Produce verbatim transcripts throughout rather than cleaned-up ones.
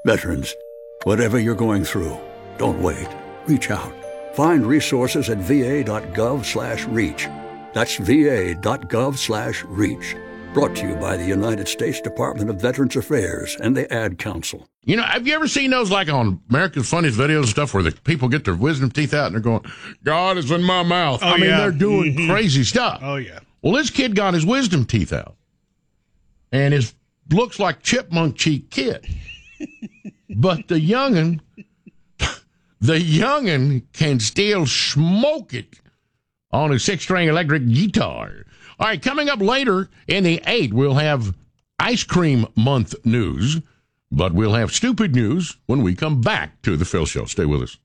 Veterans, whatever you're going through, don't wait. Reach out. Find resources at va.gov slash reach. That's va.gov slash reach. Brought to you by the United States Department of Veterans Affairs and the Ad Council. You know, have you ever seen those, like, on America's Funniest Videos and stuff, where the people get their wisdom teeth out and they're going, God is in my mouth. Oh, I mean, yeah. they're doing Mm-hmm. crazy stuff. Oh, yeah. Well, this kid got his wisdom teeth out. And his looks like chipmunk cheek kid. But the youngin', the youngin' can still smoke it on a six-string electric guitar. All right, coming up later in the eight, we'll have Ice Cream Month news, but we'll have stupid news when we come back to the Phil Show. Stay with us.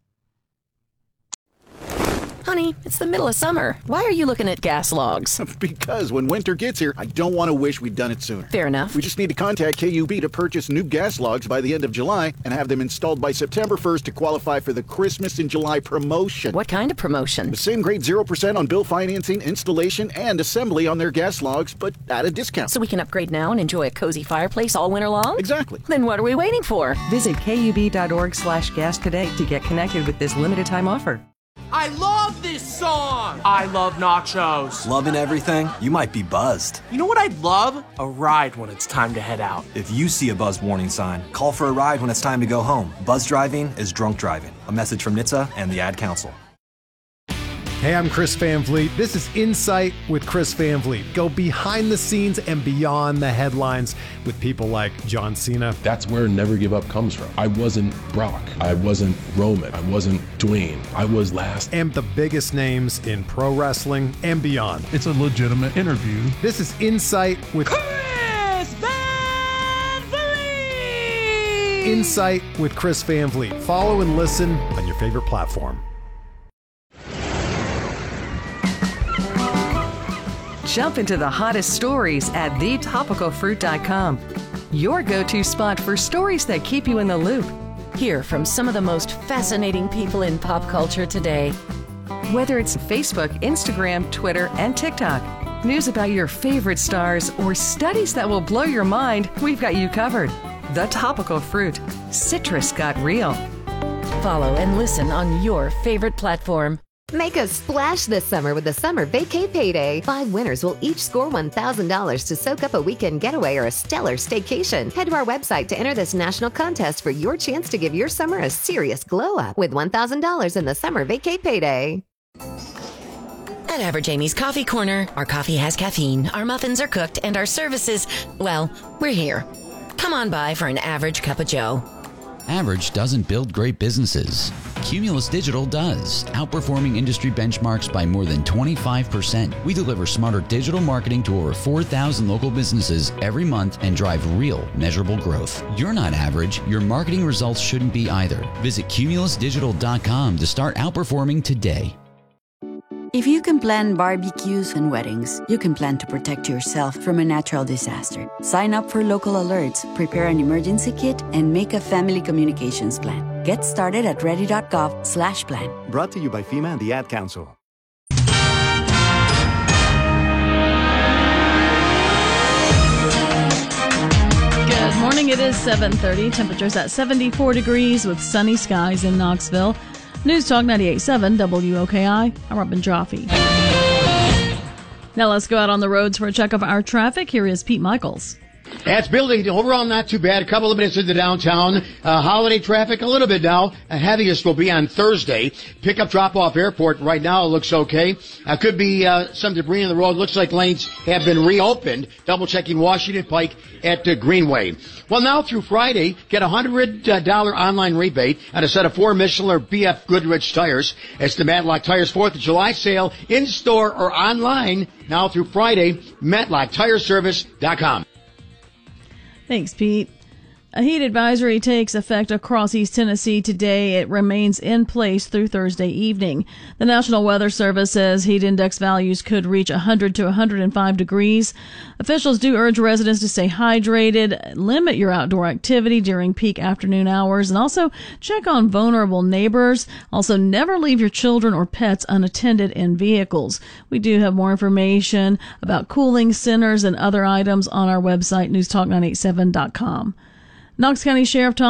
Honey, it's the middle of summer. Why are you looking at gas logs? Because when winter gets here, I don't want to wish we'd done it sooner. Fair enough. We just need to contact K U B to purchase new gas logs by the end of July and have them installed by September first to qualify for the Christmas in July promotion. What kind of promotion? The same great zero percent on bill financing, installation, and assembly on their gas logs, but at a discount. So we can upgrade now and enjoy a cozy fireplace all winter long? Exactly. Then what are we waiting for? Visit kub.org slash gas today to get connected with this limited time offer. I love this song! I love nachos. Loving everything? You might be buzzed. You know what I'd love? A ride when it's time to head out. If you see a buzz warning sign, call for a ride when it's time to go home. Buzz driving is drunk driving. A message from N H T S A and the Ad Council. Hey, I'm Chris Van Vliet. This is Insight with Chris Van Vliet. Go behind the scenes and beyond the headlines with people like John Cena. That's where Never Give Up comes from. I wasn't Brock. I wasn't Roman. I wasn't Dwayne. I was last. And the biggest names in pro wrestling and beyond. It's a legitimate interview. This is Insight with Chris Van Vliet! Insight with Chris Van Vliet. Follow and listen on your favorite platform. Jump into the hottest stories at the topical fruit dot com. Your go-to spot for stories that keep you in the loop. Hear from some of the most fascinating people in pop culture today. Whether it's Facebook, Instagram, Twitter, and TikTok, news about your favorite stars, or studies that will blow your mind, we've got you covered. The Topical Fruit. Citrus got real. Follow and listen on your favorite platform. Make a splash this summer with the Summer Vacay Payday. Five winners will each score one thousand dollars to soak up a weekend getaway or a stellar staycation. Head to our website to enter this national contest for your chance to give your summer a serious glow up with one thousand dollars in the Summer Vacay Payday. At Average Amy's Coffee Corner, our coffee has caffeine, our muffins are cooked, and our services, well, we're here. Come on by for an average cup of joe. Average doesn't build great businesses. Cumulus Digital does, outperforming industry benchmarks by more than twenty-five percent. We deliver smarter digital marketing to over four thousand local businesses every month and drive real, measurable growth. You're not average. Your marketing results shouldn't be either. Visit cumulus digital dot com to start outperforming today. If you can plan barbecues and weddings, you can plan to protect yourself from a natural disaster. Sign up for local alerts, prepare an emergency kit, and make a family communications plan. Get started at ready.gov slash plan. Brought to you by FEMA and the Ad Council. Good morning. It is seven thirty. Temperatures at seventy-four degrees with sunny skies in Knoxville. News Talk ninety-eight point seven W O K I. I'm Robin Jaffe. Now let's go out on the roads for a check of our traffic. Here is Pete Michaels. It's building. Overall, not too bad. A couple of minutes into downtown. Uh, holiday traffic, a little bit now. Uh, heaviest will be on Thursday. Pickup drop-off airport. Right now, it looks okay. Uh, could be uh, some debris in the road. Looks like lanes have been reopened. Double-checking Washington Pike at uh, Greenway. Well, now through Friday, get a one hundred dollars online rebate on a set of four Michelin or B F Goodrich tires. It's the Matlock Tires fourth of July sale in-store or online now through Friday. Matlock Tire Service dot com. Thanks, Pete. A heat advisory takes effect across East Tennessee today. It remains in place through Thursday evening. The National Weather Service says heat index values could reach one hundred to one hundred five degrees. Officials do urge residents to stay hydrated, limit your outdoor activity during peak afternoon hours, and also check on vulnerable neighbors. Also, never leave your children or pets unattended in vehicles. We do have more information about cooling centers and other items on our website, news talk nine eight seven dot com. Knox County Sheriff Tom